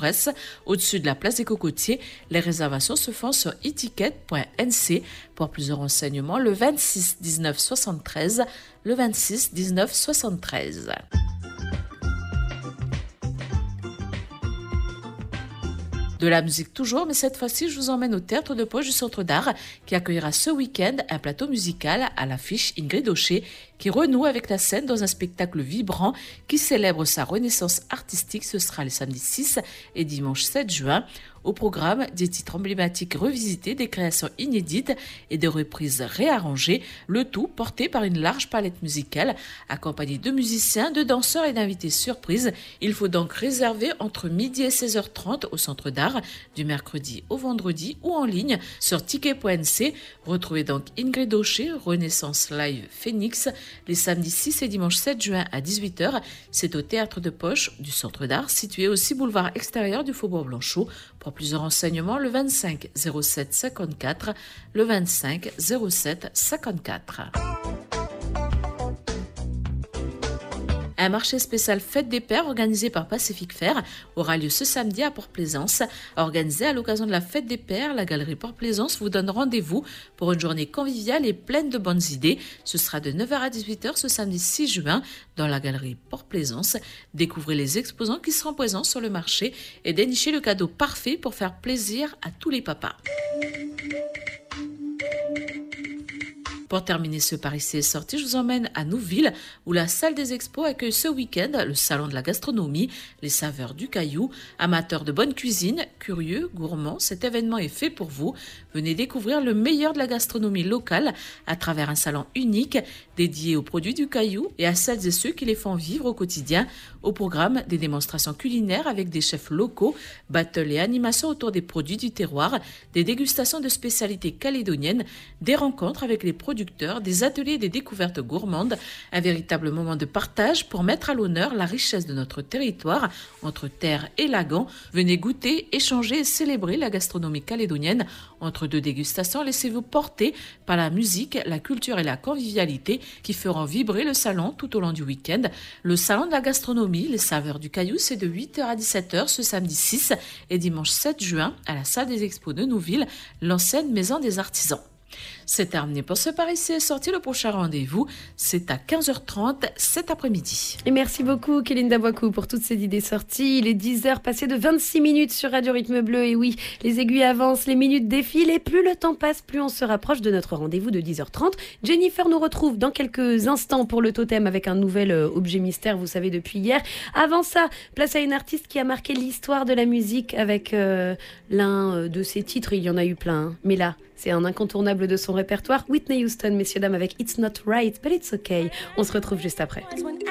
Jaurès, au-dessus de la place des Cocotiers. Les réservations se font sur eticket.nc. Pour plus de renseignements, le 26 19 73, le 26 19 73. De la musique toujours, mais cette fois-ci, je vous emmène au Théâtre de Poche du Centre d'Art qui accueillera ce week-end un plateau musical à l'affiche Ingrid Aucher qui renoue avec la scène dans un spectacle vibrant qui célèbre sa renaissance artistique. Ce sera les samedis 6 et dimanche 7 juin. Au programme, des titres emblématiques revisités, des créations inédites et des reprises réarrangées, le tout porté par une large palette musicale, accompagnée de musiciens, de danseurs et d'invités surprises. Il faut donc réserver entre midi et 16h30 au Centre d'Art, du mercredi au vendredi ou en ligne sur ticket.nc. Retrouvez donc Ingrid Aucher, Renaissance Live Phoenix, les samedis 6 et dimanche 7 juin à 18h. C'est au Théâtre de Poche du Centre d'Art, situé au 6 boulevard extérieur du Faubourg Blanchot. Pour plus de renseignements, le 25 07 54, le 25 07 54. Un marché spécial Fête des Pères organisé par Pacific Fair aura lieu ce samedi à Port-Plaisance. Organisé à l'occasion de la Fête des Pères, la galerie Port-Plaisance vous donne rendez-vous pour une journée conviviale et pleine de bonnes idées. Ce sera de 9h à 18h ce samedi 6 juin dans la galerie Port-Plaisance. Découvrez les exposants qui seront présents sur le marché et dénichez le cadeau parfait pour faire plaisir à tous les papas. Pour terminer ce Paris c'est sorti, je vous emmène à Nouville où la salle des expos accueille ce week-end le salon de la gastronomie, les saveurs du Caillou. Amateurs de bonne cuisine, curieux, gourmands, cet événement est fait pour vous. Venez découvrir le meilleur de la gastronomie locale à travers un salon unique dédié aux produits du Caillou et à celles et ceux qui les font vivre au quotidien. Au programme, des démonstrations culinaires avec des chefs locaux, battles et animations autour des produits du terroir, des dégustations de spécialités calédoniennes, des rencontres avec les producteurs, des ateliers et des découvertes gourmandes, un véritable moment de partage pour mettre à l'honneur la richesse de notre territoire entre terre et lagon. Venez goûter, échanger et célébrer la gastronomie calédonienne. Entre deux dégustations, laissez-vous porter par la musique, la culture et la convivialité qui feront vibrer le salon tout au long du week-end. Le salon de la gastronomie, les saveurs du Caillou, c'est de 8h à 17h ce samedi 6 et dimanche 7 juin à la salle des expos de Nouville, l'ancienne maison des artisans. C'est terminé pour ce Paris c'est sorti. Le prochain rendez-vous, c'est à 15h30 cet après-midi. Et merci beaucoup Kélinda Boakou pour toutes ces idées sorties. Il est 10h passé de 26 minutes sur Radio Rythme Bleu. Et oui, les aiguilles avancent, les minutes défilent et plus le temps passe, plus on se rapproche de notre rendez-vous de 10h30. Jennifer nous retrouve dans quelques instants pour le totem avec un nouvel objet mystère, vous savez, depuis hier. Avant ça, place à une artiste qui a marqué l'histoire de la musique avec l'un de ses titres. Il y en a eu plein, hein. Mais là, c'est un incontournable de son répertoire. Whitney Houston, messieurs, dames, avec It's Not Right, But It's Okay. On se retrouve juste après.